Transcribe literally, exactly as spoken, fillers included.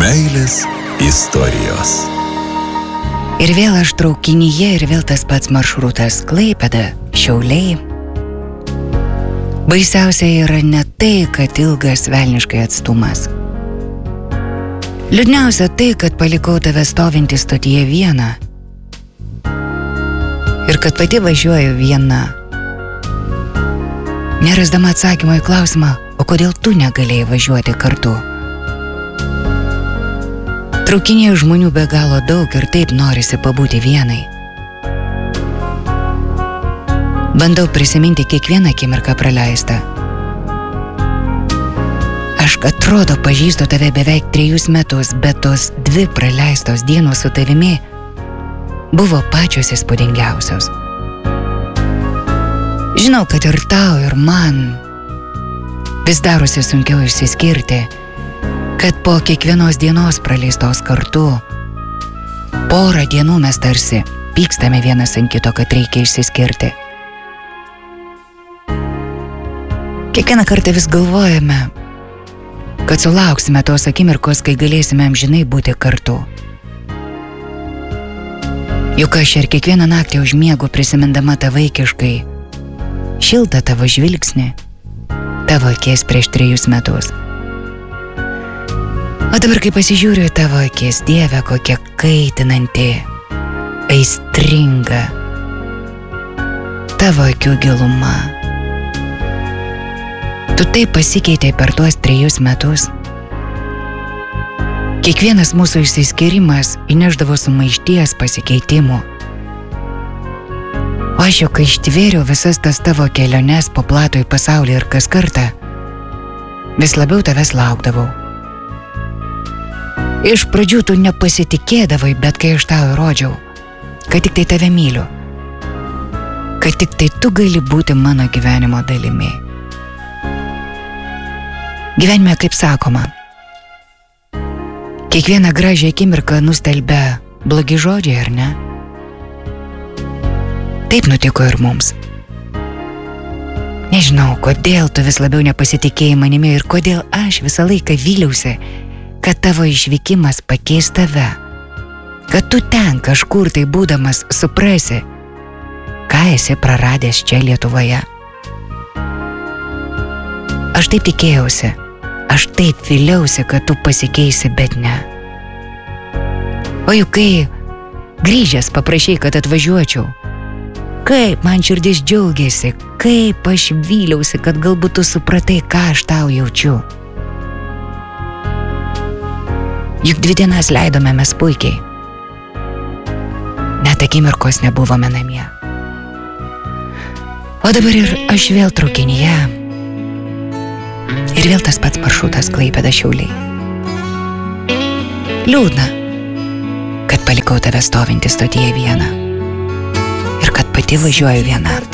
Meilės istorijos. Ir vėl aš traukinyje, ir vėl tas pats maršrutas Klaipėda, Šiauliai. Baisiausia yra ne tai, kad ilgas velniškai atstumas. Liūdniausia tai, kad palikau tave stovintį stotyje vieną. Ir kad pati važiuoju viena. Nerasdama atsakymo į klausimą, o kodėl tu negalėjai važiuoti kartu? Traukinėje žmonių be galo daug ir taip norisi pabūti vienai. Bandau prisiminti kiekvieną akimirką praleistą. Aš atrodo pažįstu tave beveik trejus metus, bet tos dvi praleistos dienos su tavimi buvo pačios įspūdingiausios. Žinau, kad ir tau, ir man vis darosi sunkiau išsiskirti, kad po kiekvienos dienos praleistos kartu porą dienų mes tarsi pykstame vienas ant kito, kad reikia išsiskirti. Kiekvieną kartą vis galvojame, kad sulauksime tos akimirkos, kai galėsime amžinai būti kartu. Juk aš ir kiekvieną naktį užmiegu prisimindama tą vaikiškai šiltą tavo žvilgsnį, tavo akis prieš trejus metus. O dabar, kai pasižiūriu į tavo akis, Dieve, kokia kaitinanti, aistringa tavo akių giluma. Tu taip pasikeitei per tuos trejus metus. Kiekvienas mūsų išsiskyrimas įnešdavo sumaišties pasikeitimų. O aš jau kai ištvėriau visas tas tavo keliones po platųjį pasaulį ir kas kartą vis labiau tavęs laukdavau. Iš pradžių tu nepasitikėdavai, bet kai aš tau įrodžiau, kad tik tai tave myliu, kad tik tai tu gali būti mano gyvenimo dalimi. Gyvenime, kaip sakoma, kiekvieną gražią akimirką nustelbia blogi žodžiai, ar ne? Taip nutiko ir mums. Nežinau, kodėl tu vis labiau nepasitikėjai manimi ir kodėl aš visą laiką vyliausi, kad tavo išvykimas pakeis tave, kad tu ten kažkur tai būdamas suprasi, ką esi praradęs čia Lietuvoje. Aš taip tikėjausi, aš taip viliausi, kad tu pasikeisi, bet ne. O juk kai grįžęs paprašei, kad atvažiuočiau, kaip man širdis džiaugiasi, kaip aš vyliausi, kad galbūt tu supratai, ką aš tau jaučiu. Juk dvi dienas leidome mes puikiai. Net akimirkos nebuvome namie. O dabar ir aš vėl traukinyje. Ir vėl tas pats maršrutas Klaipėda, Šiauliai. Liūdna, kad palikau tave stovintį stotyje vieną. Ir kad pati važiuoju viena.